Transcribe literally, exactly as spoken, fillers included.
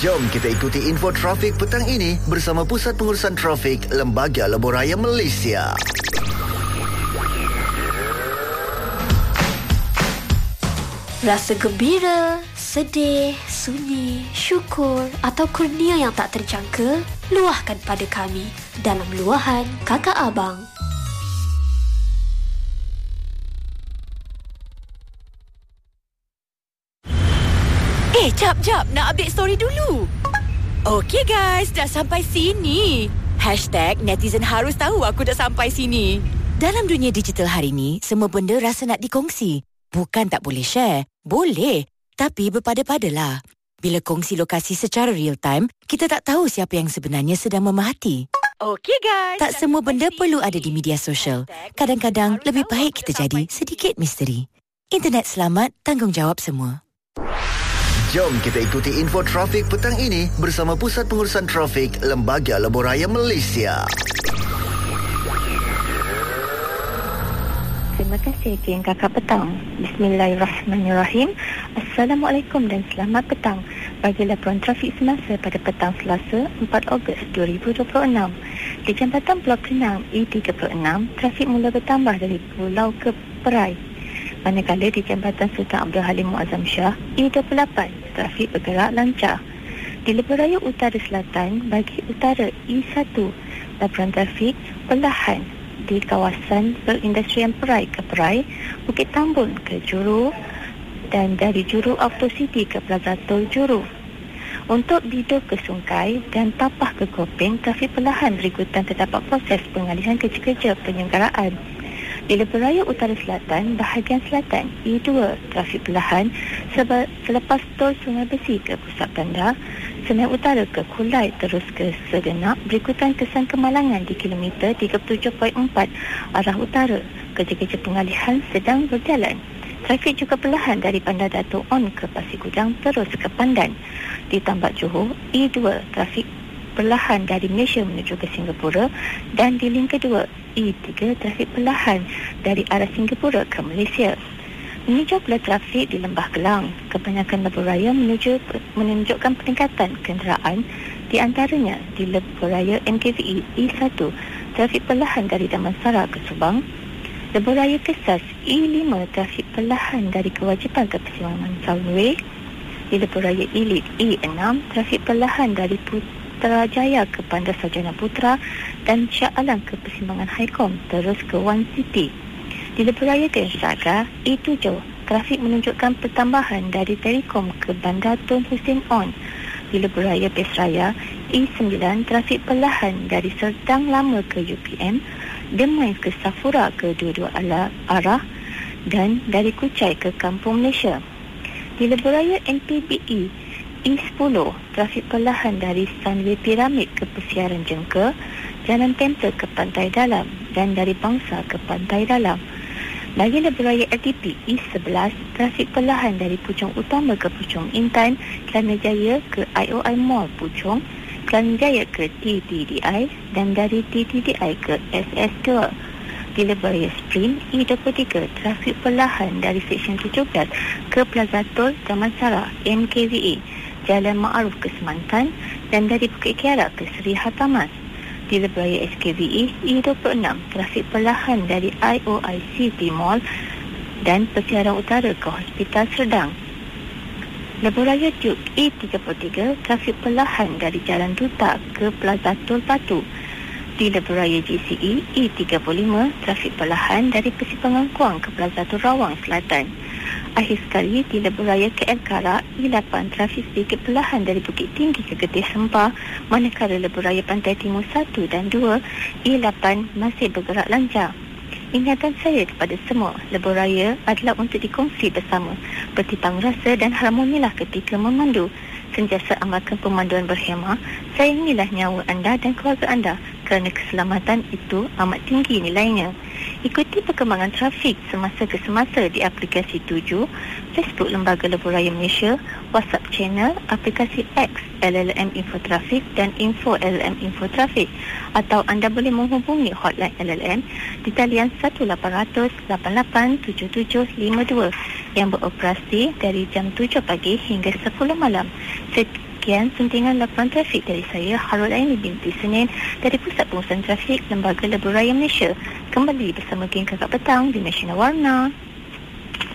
Jom kita ikuti info trafik petang ini bersama Pusat Pengurusan Trafik Lembaga Lebuh Raya Malaysia. Rasa gembira, sedih, sunyi, syukur atau kurnia yang tak terjangka, luahkan pada kami dalam luahan Kakak Abang. Eh, jap, jap. Nak update story dulu. Okey guys, dah sampai sini. Hashtag netizen harus tahu aku dah sampai sini. Dalam dunia digital hari ni, semua benda rasa nak dikongsi. Bukan tak boleh share. Boleh. Tapi berpada-padalah. Bila kongsi lokasi secara real time, kita tak tahu siapa yang sebenarnya sedang memerhati. Okey guys. Tak semua benda perlu ada di media sosial. Kadang-kadang lebih baik kita jadi sedikit misteri. Internet selamat, tanggungjawab semua. Jom kita ikuti info trafik petang ini bersama Pusat Pengurusan Trafik Lembaga Lebuh Raya Malaysia. Terima kasih geng Kakak Petang. Bismillahirrahmanirrahim. Assalamualaikum dan selamat petang. Bagi laporan trafik semasa pada petang Selasa empat Ogos dua ribu dua puluh enam. Di Jambatan Blok enam E tiga puluh enam, trafik mula bertambah dari Pulau ke Perai. Manakala di Jambatan Sultan Abdul Halim Muazzam Shah E dua puluh lapan, trafik bergerak lancar. Di Lebuh Raya Utara Selatan, bagi utara E satu, laporan trafik perlahan di kawasan perindustrian Perai ke Perai, Bukit Tambun ke Juru dan dari Juru Auto City ke Plaza Tol Juru. Untuk Bido ke Sungai dan Tapah ke Kopeng, trafik perlahan berikutan terdapat proses pengalihan kerja-kerja penyelenggaraan. Di Lebuh Raya Utara Selatan, bahagian selatan E dua, trafik perlahan selepas tol Sungai Besi ke Pusat Bandar, Senai Utara ke Kulai terus ke Sedenak, berikutan kesan kemalangan di kilometer tiga puluh tujuh perpuluhan empat arah utara. Kerja-kerja pengalihan sedang berjalan. Trafik juga perlahan dari Bandar Dato' On ke Pasir Gudang terus ke Pandan. Di Tambak Johor, E dua, trafik perlahan dari Malaysia menuju ke Singapura, dan di link kedua E tiga, trafik perlahan dari arah Singapura ke Malaysia. Meninjau pula trafik di Lembah Kelang, kebanyakan lebuh raya menuju menunjukkan peningkatan kenderaan, di antaranya di Lebuh Raya M K V E E satu, trafik perlahan dari Damansara ke Subang. Lebuh Raya Kesas E lima, trafik perlahan dari Kewajipan ke Persimpangan Sunway. Di Lebuh Raya Elite E enam, trafik perlahan dari Putrajaya ke Bandar Sarjana Putra dan Shah Alam ke Persimpangan Haikom terus ke One City. Di Lebuh Raya Saga E tujuh, trafik menunjukkan pertambahan dari Telekom ke Bandar Tun Hussein On. Di Lebuh Raya Pesraya E sembilan, trafik perlahan dari Serdang Lama ke U P M, Demai ke Safura ke dua-dua arah dan dari Kuchai ke Kampung Malaysia. Di Lebuh Raya N P B E E sepuluh, trafik perlahan dari Sunway Piramid ke Persiaran Jengke, Jalan Tempel ke Pantai Dalam dan dari Bangsa ke Pantai Dalam. Bagi Lebuh Raya L T P E sebelas, trafik perlahan dari Puchong Utama ke Puchong Intan, Kelana Jaya ke I O I Mall Puchong, Kelana Jaya ke T T D I dan dari T T D I ke S S dua. Di Lebuh Raya Sprint E dua puluh tiga, trafik perlahan dari Seksyen tujuh belas ke Plaza Tol Damansara M K V A, Jalan Ma'aruf ke Semantan dan dari Bukit Kiara ke Seri Hartamas. Di Lebuh Raya S K V E E dua puluh enam, trafik perlahan dari I O I City Mall dan Persiaran Utara ke Hospital Serdang. Lebuh Raya Duke E tiga puluh tiga, trafik perlahan dari Jalan Duta ke Plaza Tol Batu. Di Lebuh Raya G C E E tiga puluh lima, trafik perlahan dari Persimpangan Kuang ke Plaza Tol Rawang Selatan. Akhir sekali, di Lebuh Raya K L Karak E lapan, trafik sedikit perlahan dari Bukit Tinggi ke Getih Sempah, manakala Lebuh Raya Pantai Timur satu dan dua E lapan masih bergerak lancar. Ingatan saya kepada semua, Lebuh Raya adalah untuk dikongsi bersama, bertimbang rasa dan harmonilah ketika memandu. Sentiasa amalkan pemanduan berhemah, sayangilah nyawa anda dan keluarga anda kerana keselamatan itu amat tinggi nilainya. Ikuti perkembangan trafik semasa ke semasa di aplikasi tujuh, Facebook Lembaga Lebuh Raya Malaysia, WhatsApp Channel, aplikasi X L L M Info Trafik dan Info L L M Info Trafik, atau anda boleh menghubungi hotline L L M di talian satu lapan kosong kosong lapan lapan tujuh tujuh lima dua yang beroperasi dari jam tujuh pagi hingga sepuluh malam. Sekian suntingan laporan trafik dari saya, Harul Aini binti Senin dari Pusat Pengurusan Trafik Lembaga Lebuh Raya Malaysia. Kembali bersama geng Kakak Petang di Nasional Warna.